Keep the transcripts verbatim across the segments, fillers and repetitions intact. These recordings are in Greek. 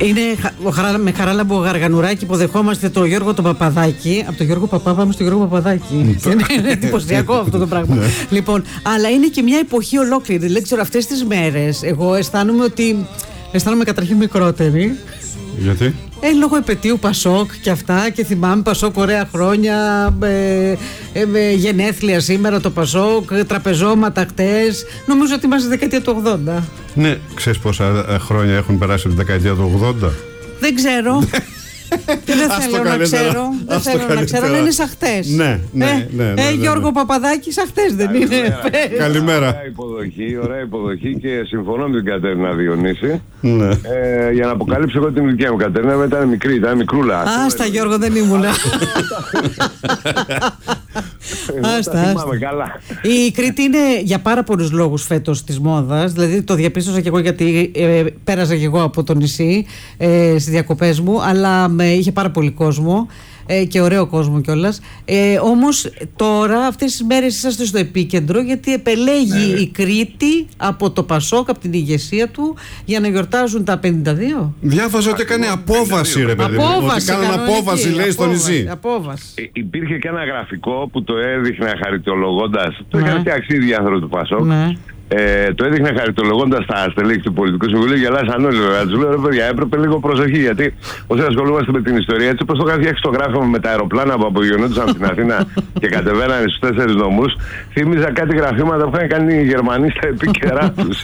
Είναι ο χαρά, με Χαράλαμπο Γαργανουράκη υποδεχόμαστε τον Γιώργο τον Παπαδάκη. Από τον Γιώργο Παπά πάμε στον Γιώργο Παπαδάκη. Είναι εντυπωσιακό αυτό το πράγμα. Λοιπόν, αλλά είναι και μια εποχή ολόκληρη. Δεν ξέρω, αυτές τις μέρες εγώ αισθάνομαι ότι. Αισθάνομαι καταρχήν μικρότερη. Γιατί? Ε, λόγω επετείου Πασόκ και αυτά, και θυμάμαι Πασόκ ωραία χρόνια, ε, ε, ε, γενέθλια σήμερα το Πασόκ, τραπεζώματα χτες. Νομίζω ότι είμαστε στη δεκαετία του ογδόντα. Ναι, ξέρεις πόσα χρόνια έχουν περάσει από τη δεκαετία του ογδόντα? Δεν ξέρω. Και δεν θέλω να ξέρω. Δεν θέλω να ξέρω, αλλά είναι σαν χτες. Ναι, ναι, ναι. Ε, Γιώργο Παπαδάκη, σαν χτες δεν είναι? Καλημέρα. Ωραία υποδοχή, ωραία υποδοχή και συμφωνώ με την Κατέρινα Διονύση. Ναι. Ε, για να αποκαλύψω εγώ την ηλικία μου. Κατέρινα ήταν μικρή, ήταν μικρούλα. Άστα Γιώργο, δεν ήμουνα. Άστα, άστα. Η Κρήτη είναι για πάρα πολλούς λόγους φέτος της μόδας. Δηλαδή το διαπίστωσα και εγώ, γιατί ε, πέρασα και εγώ από το νησί ε, στις διακοπές μου, αλλά ε, είχε πάρα πολύ κόσμο ε, και ωραίο κόσμο κιόλας. Ε, όμως τώρα αυτές τις μέρες είσαστε στο επίκεντρο, γιατί επελέγει ναι. η Κρήτη από το Πασόκ, από την ηγεσία του, για να γιορτάζουν τα πενήντα δύο. Διάβαζα ότι έκανε απόβαση, ρε παιδί μου. Ότι κάνουν απόβαση, λέει, στο νησί. Απόβαση. Ε, υπήρχε και ένα γραφικό που το έδειχνε χαριτολογώντας. Το είχαν φτιάξει οι άνθρωποι του Πασόκ. Ναι. Ε, το έδειχνε χαριτολογώντας τα στελέχη του Πολιτικού Συμβουλίου. Γελάσαν όλοι. Του λέω, ρε παιδιά, έπρεπε λίγο προσοχή. Γιατί όσο ασχολούμαστε με την ιστορία, έτσι όπως το είχα φτιάξει το γράφημα με τα αεροπλάνα που απογειωνόντουσαν στην Αθήνα και κατεβαίνανε στους τέσσερις νομούς, θύμιζα κάτι γραφήματα που είχαν κάνει οι Γερμανοί στα επίκαιρά τους.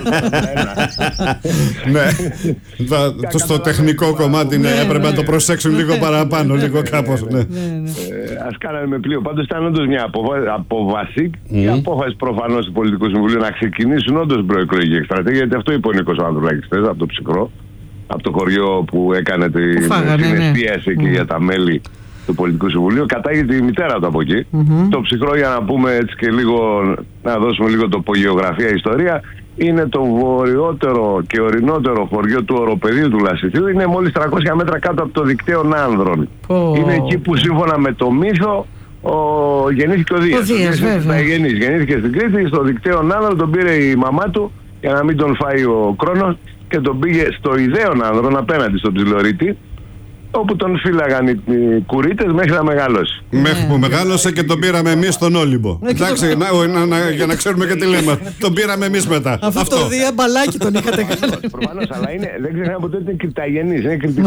Ναι. Στο τεχνικό κομμάτι έπρεπε να το προσέξουν λίγο παραπάνω, λίγο κάπως. Ας κάνανε με πλοίο. Πάντως ήταν όντως μια απόβαση και απόφαση προφανώς του Πολιτικού Συμβουλίου να ξεκινήσουν όντως προεκλογική εκστρατεία, γιατί αυτό είπε ο Νίκος Ανδρουλάκης χθες από το Ψυχρό, από το χωριό που έκανε την εστίαση και mm. για τα μέλη του Πολιτικού Συμβουλίου. Κατάγεται η μητέρα του από εκεί. Mm-hmm. Το Ψυχρό, για να πούμε έτσι και λίγο, να δώσουμε λίγο τοπογεωγραφία ιστορία, είναι το βορειότερο και ορεινότερο χωριό του οροπεδίου του Λασιθίου. Είναι μόλις τριακόσια μέτρα κάτω από το δικτύο Άνδρων. Oh. Είναι εκεί που σύμφωνα με το μύθο ο, γεννήθηκε ο Δίας. Ο Δίας, βέβαια. Γεννήθηκε στην Κρήτη, στο δικτύο Άνδρων, τον πήρε η μαμά του για να μην τον φάει ο Κρόνος και τον πήγε στο ιδέον Άνδρων απέναντι στον Ψιλορίτη, όπου τον φύλαγαν οι κουρίτες μέχρι να μεγαλώσει. Μέχρι που μεγάλωσε και τον πήραμε εμείς στον Όλυμπο. Εντάξει, να, να, να, για να ξέρουμε και τι λέμε. Τον πήραμε εμείς μετά. Αυτό το Δία μπαλάκι τον είχατε κάνει. Προφανώς, αλλά είναι, δεν ξεχνάμε ποτέ ότι είναι κριταγενής.